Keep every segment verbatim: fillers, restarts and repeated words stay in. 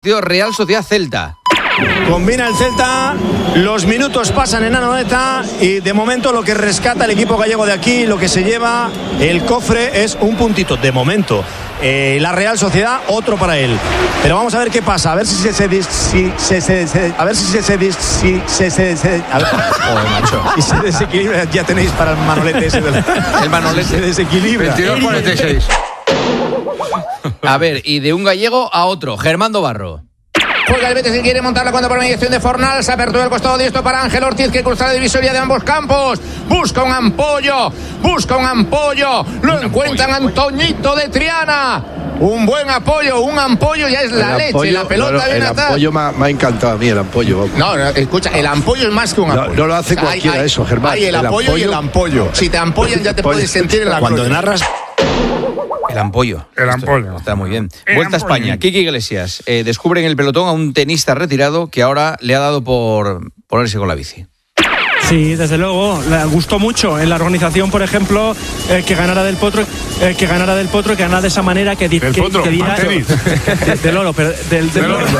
Real Sociedad Celta. Combina el Celta, los minutos pasan en Anoeta y de momento lo que rescata el equipo gallego de aquí, lo que se lleva el cofre es un puntito, de momento. Eh, la Real Sociedad, otro para él. Pero vamos a ver qué pasa, a ver si se se si se, se, se a ver si se se si se se, se a ver, joder, macho. Y se desequilibra, ya tenéis para el manolete ese del, el manolete se desequilibra. veintidós cuarenta y seis. A ver, y de un gallego a otro, Germán Dobarro. Juega el Betis que quiere montarla cuando por mediación de Fornal se apertura el costado diestro para Ángel Ortiz que cruza la divisoria de ambos campos. Busca un ampollo, busca un ampollo. Lo un encuentran ampollo, Antoñito de Triana. Un buen apoyo, un ampollo ya es la el leche, ampollo, la pelota no, no, viene atrás. El ampollo me ha, me ha encantado a mí, el ampollo. Vamos. No, no, escucha, el ampollo es más que un ampollo. No, no lo hace o sea, cualquiera hay, eso, Germán. Hay el, el apoyo, ampollo y el ampollo. Si te ampollan ya te puedes sentir en la Cuando gloria. narras... El ampollo. El ampollo. Esto está muy bien. El Vuelta ampollo. a España. Kiki Iglesias. Eh, descubre en el pelotón a un tenista retirado que ahora le ha dado por ponerse con la bici. Sí, desde luego, le gustó mucho en la organización, por ejemplo, eh, que ganara del Potro, eh, que ganara del Potro, que ganara de esa manera que, di, del que, potro, que diera tenis. de, del oro, pero del, del, del oro.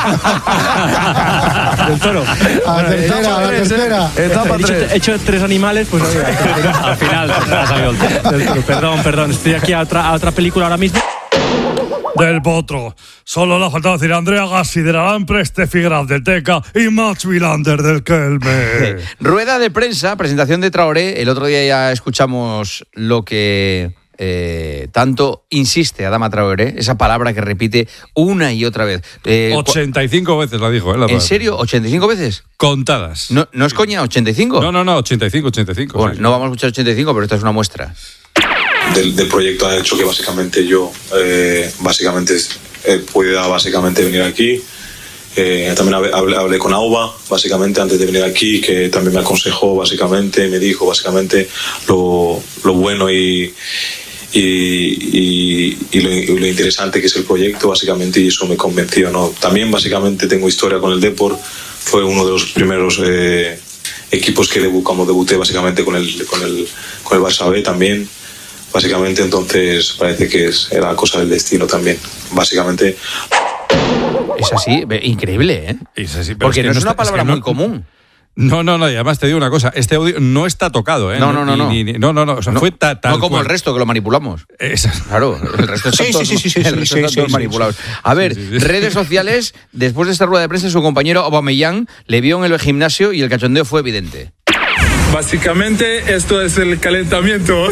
del toro. A la tercera, a la tercera. Etapa he, dicho, he hecho tres animales, pues oye, al final ha salido el toro. Perdón, perdón, estoy aquí a otra, a otra película ahora mismo. Del Potro. Solo le ha faltado decir Andrea Gassi de la Lampre, Steffi Graf del Teca y Max Wilander del Kelme. Rueda de prensa, presentación de Traoré. El otro día ya escuchamos lo que eh, tanto insiste Adama Traoré, esa palabra que repite una y otra vez. Eh, ochenta y cinco veces la dijo, ¿eh? La ¿En serio? ¿ochenta y cinco veces? Contadas. ¿No, no es coña? ¿ochenta y cinco? No, no, no, ochenta y cinco, ochenta y cinco. Bueno, sí, no sí. vamos a escuchar ochenta y cinco, pero esta es una muestra. Del, del proyecto ha hecho que básicamente yo eh, básicamente eh, pueda básicamente venir aquí. Eh, también hablé, hablé con Auba básicamente antes de venir aquí, que también me aconsejó básicamente, me dijo básicamente lo, lo bueno y, y, y, y, lo, y lo interesante que es el proyecto básicamente, y eso me convenció, ¿no? También básicamente tengo historia con el Depor, fue uno de los primeros eh, equipos que debu, como debuté básicamente con el, con el, con el Barça B también. Básicamente, entonces parece que es, era cosa del destino también. Básicamente. Es así, increíble, ¿eh? Es así, porque es no es no una está, palabra es que no, muy común. No, no, no, y además te digo una cosa, este audio no está tocado, ¿eh? No, no, no, no. Ni, ni, no, no, no, o sea, no, fue ta, tal No como cual. el resto, que lo manipulamos. Esa. Claro, el resto está Sí, todos, sí, sí, sí, el resto sí, están sí, todos sí, manipulados. A ver, sí, sí, sí. redes sociales, después de esta rueda de prensa, su compañero Aubameyang le vio en el gimnasio y el cachondeo fue evidente. Básicamente esto es el calentamiento.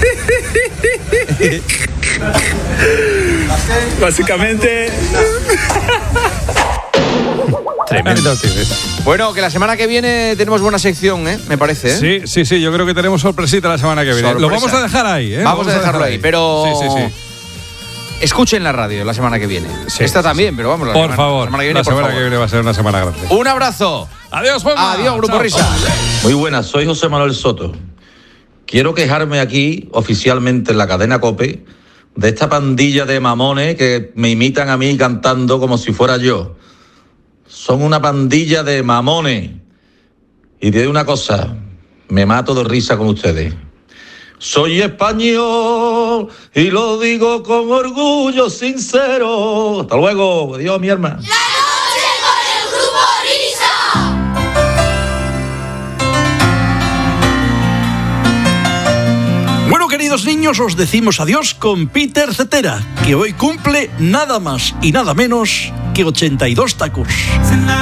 Básicamente. Tremendo. Bueno, que la semana que viene tenemos buena sección, ¿eh? Me parece, ¿eh? Sí, sí, sí, yo creo que tenemos sorpresita la semana que viene. Sorpresa. Lo vamos a dejar ahí, ¿eh? Vamos, vamos a dejarlo ahí, ahí, pero... Sí, sí, sí. Escuchen la radio la semana que viene. Sí, Esta sí, también, sí. pero vamos. La por semana, favor, la semana que viene, la semana por que favor. viene va a ser una semana grande. Un abrazo. Adiós, Juanma. Adiós, Grupo Chao. Risa. Muy buenas, soy José Manuel Soto. Quiero quejarme aquí, oficialmente en la cadena COPE, de esta pandilla de mamones que me imitan a mí cantando como si fuera yo. Son una pandilla de mamones. Y te digo una cosa, me mato de risa con ustedes. Soy español y lo digo con orgullo sincero. Hasta luego, adiós, mi hermano. Bueno, queridos niños, os decimos adiós con Peter Cetera, que hoy cumple nada más y nada menos que ochenta y dos tacos.